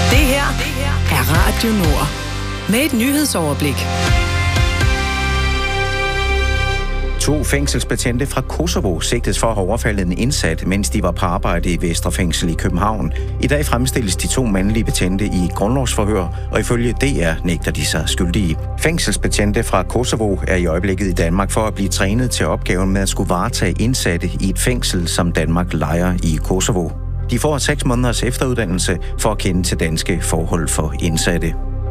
Det her er Radio Nord med et nyhedsoverblik. 2 fængselsbetjente fra Kosovo sigtes for at have overfaldet en indsat, mens de var på arbejde i Vestre Fængsel i København. I dag fremstilles de 2 mandlige betjente i grundlovsforhør, og ifølge DR nægter de sig skyldige. Fængselsbetjente fra Kosovo er i øjeblikket i Danmark for at blive trænet til opgaven med at skulle varetage indsatte i et fængsel, som Danmark lejer i Kosovo. De får 6 måneders efteruddannelse for at kende til danske forhold for indsatte.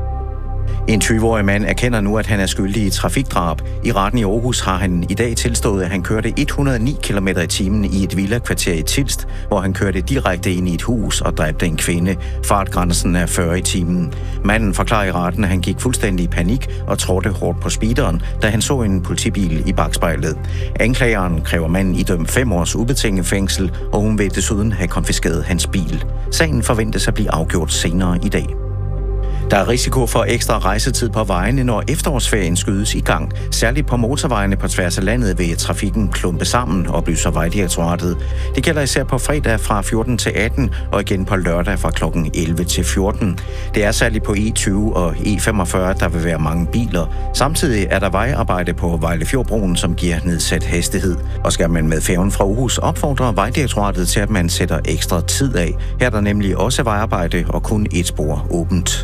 En 20-årig mand erkender nu, at han er skyldig i trafikdrab. I retten i Aarhus har han i dag tilstået, at han kørte 109 km/t i et villakvarter i Tilst, hvor han kørte direkte ind i et hus og dræbte en kvinde. Fartgrænsen er 40 i timen. Manden forklarer i retten, at han gik fuldstændig i panik og trådte hårdt på speederen, da han så en politibil i bakspejlet. Anklageren kræver manden idømt 5 års ubetinget fængsel, og hun vil desuden have konfiskeret hans bil. Sagen forventes at blive afgjort senere i dag. Der er risiko for ekstra rejsetid på vejene, når efterårsferien skydes i gang. Særligt på motorvejene på tværs af landet vil trafikken klumpe sammen, oplyser Vejdirektoratet. Det gælder især på fredag fra 14 til 18 og igen på lørdag fra kl. 11 til 14. Det er særligt på E20 og E45, der vil være mange biler. Samtidig er der vejarbejde på Vejlefjordbroen, som giver nedsat hastighed. Og skal man med færgen fra Aarhus opfordrer Vejdirektoratet til, at man sætter ekstra tid af. Her er der nemlig også vejarbejde og kun et spor åbent.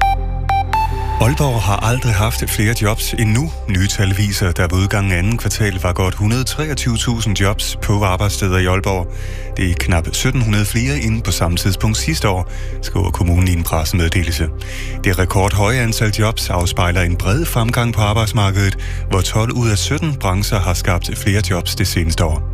Aalborg har aldrig haft flere jobs end nu. Nye tal viser, at der ved udgangen af anden kvartal var godt 123.000 jobs på arbejdssteder i Aalborg. Det er knap 1.700 flere end på samme tidspunkt sidste år, skriver kommunen i en pressemeddelelse. Det rekordhøje antal jobs afspejler en bred fremgang på arbejdsmarkedet, hvor 12 ud af 17 brancher har skabt flere jobs det seneste år.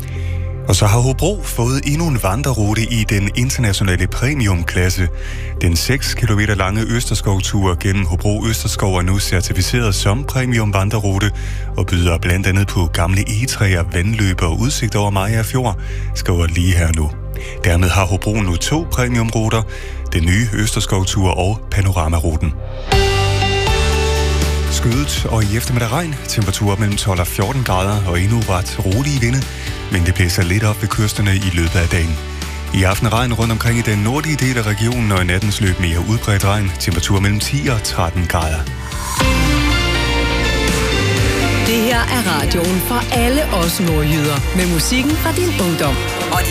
Og så har Hobro fået endnu en vandrerute i den internationale premiumklasse. Den 6 km lange Østerskovtur gennem Hobro Østerskov er nu certificeret som premium vandrerute og byder blandt andet på gamle egetræer, vandløb og udsigt over Maja Fjord, skriver lige her nu. Dermed har Hobro nu 2 premiumruter, den nye Østerskovtur og Panoramaruten. Skyet og i eftermiddag regn, temperaturer mellem 12 og 14 grader og endnu ret rolige vinde, men det blæser lidt op ved kysterne i løbet af dagen. I aften regn rundt omkring i den nordlige del af regionen, og i nattens løb mere udbredt regn, temperaturer mellem 10 og 13 grader. Det her er radioen for alle os nordjyder med musikken fra din ungdom. Og de